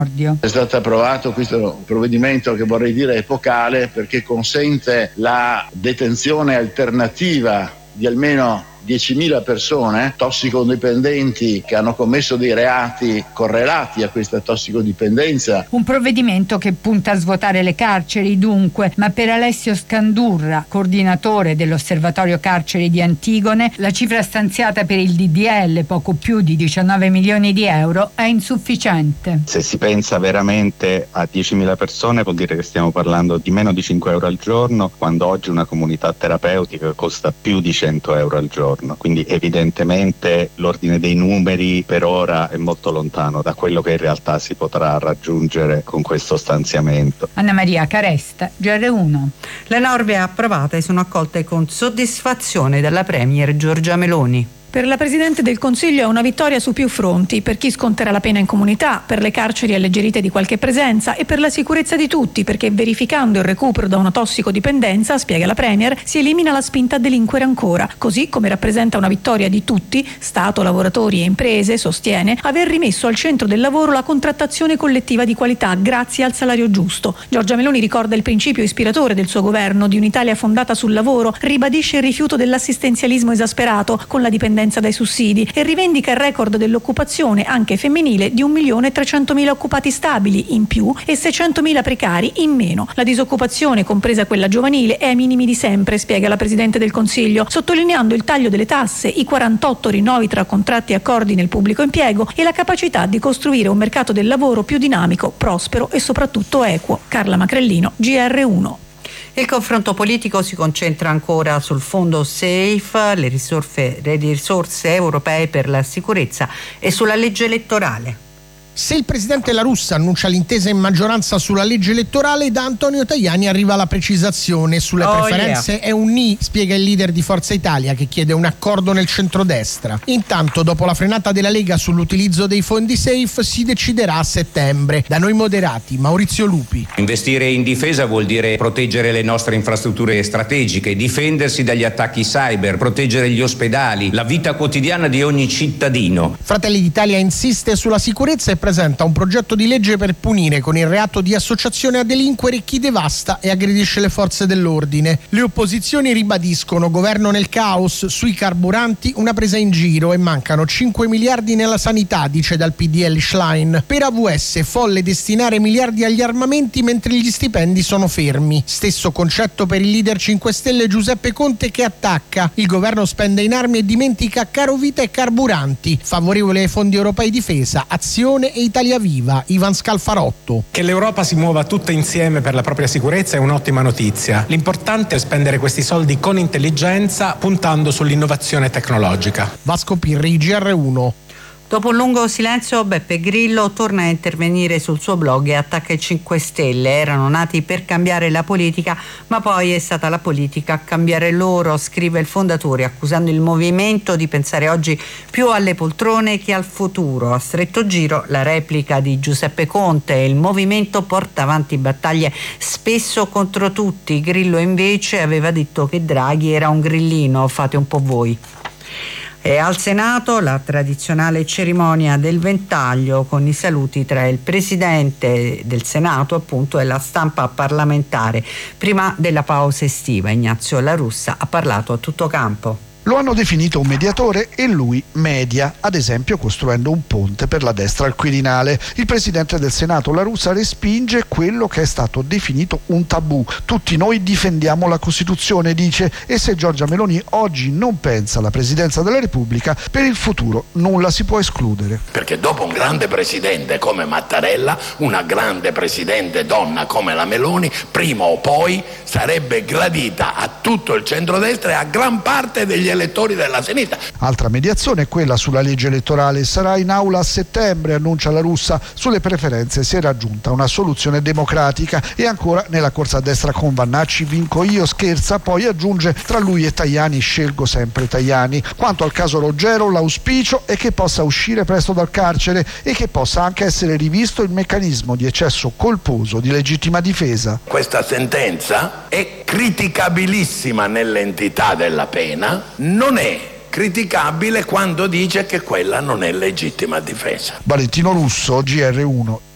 È stato approvato questo provvedimento che vorrei dire epocale, perché consente la detenzione alternativa di almeno 10.000 persone tossicodipendenti che hanno commesso dei reati correlati a questa tossicodipendenza. Un provvedimento che punta a svuotare le carceri, dunque, ma per Alessio Scandurra, coordinatore dell'Osservatorio Carceri di Antigone, la cifra stanziata per il DDL, poco più di 19 milioni di euro, è insufficiente. Se si pensa veramente a 10.000 persone, vuol dire che stiamo parlando di meno di 5 euro al giorno, quando oggi una comunità terapeutica costa più di 100 euro al giorno. Quindi evidentemente l'ordine dei numeri per ora è molto lontano da quello che in realtà si potrà raggiungere con questo stanziamento. Anna Maria Caresta, GR1. Le norme approvate sono accolte con soddisfazione dalla Premier Giorgia Meloni. Per la Presidente del Consiglio è una vittoria su più fronti: per chi sconterà la pena in comunità, per le carceri alleggerite di qualche presenza e per la sicurezza di tutti, perché verificando il recupero da una tossicodipendenza, spiega la Premier, si elimina la spinta a delinquere ancora, così come rappresenta una vittoria di tutti, Stato, lavoratori e imprese, sostiene, aver rimesso al centro del lavoro la contrattazione collettiva di qualità grazie al salario giusto. Giorgia Meloni ricorda il principio ispiratore del suo governo di un'Italia fondata sul lavoro, ribadisce il rifiuto dell'assistenzialismo esasperato con la dipendenza dai sussidi e rivendica il record dell'occupazione anche femminile di 1.300.000 occupati stabili in più e 600.000 precari in meno. La disoccupazione, compresa quella giovanile, è ai minimi di sempre, spiega la Presidente del Consiglio, sottolineando il taglio delle tasse, i 48 rinnovi tra contratti e accordi nel pubblico impiego e la capacità di costruire un mercato del lavoro più dinamico, prospero e soprattutto equo. Carla Macrellino, GR1. Il confronto politico si concentra ancora sul fondo SAFE, le risorse europee per la sicurezza, e sulla legge elettorale. Se il presidente La Russa annuncia l'intesa in maggioranza sulla legge elettorale, da Antonio Tajani arriva la precisazione. Sulle preferenze è un ni, spiega il leader di Forza Italia, che chiede un accordo nel centrodestra. Intanto, dopo la frenata della Lega sull'utilizzo dei fondi SAFE, si deciderà a settembre. Da noi moderati, Maurizio Lupi. Investire in difesa vuol dire proteggere le nostre infrastrutture strategiche, difendersi dagli attacchi cyber, proteggere gli ospedali, la vita quotidiana di ogni cittadino. Fratelli d'Italia insiste sulla sicurezza e presenta un progetto di legge per punire con il reato di associazione a delinquere chi devasta e aggredisce le forze dell'ordine. Le opposizioni ribadiscono governo nel caos, sui carburanti una presa in giro e mancano 5 miliardi nella sanità, dice dal PDL Schlein. Per AVS folle destinare miliardi agli armamenti mentre gli stipendi sono fermi. Stesso concetto per il leader 5 Stelle Giuseppe Conte, che attacca. Il governo spende in armi e dimentica carovita e carburanti. Favorevole ai fondi europei difesa, Azione e Italia Viva, Ivan Scalfarotto. Che l'Europa si muova tutta insieme per la propria sicurezza è un'ottima notizia. L'importante è spendere questi soldi con intelligenza, puntando sull'innovazione tecnologica. Vasco Pirri, GR1. Dopo un lungo silenzio, Beppe Grillo torna a intervenire sul suo blog e attacca i 5 Stelle. Erano nati per cambiare la politica, ma poi è stata la politica a cambiare loro, scrive il fondatore, accusando il movimento di pensare oggi più alle poltrone che al futuro. A stretto giro la replica di Giuseppe Conte: il movimento porta avanti battaglie spesso contro tutti. Grillo invece aveva detto che Draghi era un grillino, fate un po' voi. E al Senato la tradizionale cerimonia del ventaglio con i saluti tra il Presidente del Senato appunto e la stampa parlamentare. Prima della pausa estiva Ignazio La Russa ha parlato a tutto campo. Lo hanno definito un mediatore e lui media, ad esempio costruendo un ponte per la destra al Quirinale. Il Presidente del Senato La Russa respinge quello che è stato definito un tabù. Tutti noi difendiamo la Costituzione, dice, e se Giorgia Meloni oggi non pensa alla Presidenza della Repubblica, per il futuro nulla si può escludere. Perché dopo un grande Presidente come Mattarella, una grande Presidente donna come la Meloni, prima o poi sarebbe gradita a tutto il centrodestra e a gran parte degli elettori della sinistra. Altra mediazione è quella sulla legge elettorale. Sarà in aula a settembre, annuncia La Russa. Sulle preferenze si è raggiunta una soluzione democratica. E ancora, nella corsa a destra con Vannacci vinco io, scherza, poi aggiunge: tra lui e Tajani scelgo sempre Tajani. Quanto al caso Roggero, l'auspicio è che possa uscire presto dal carcere e che possa anche essere rivisto il meccanismo di eccesso colposo di legittima difesa. Questa sentenza è criticabilissima nell'entità della pena, non è criticabile quando dice che quella non è legittima difesa. Valentino Russo, GR1.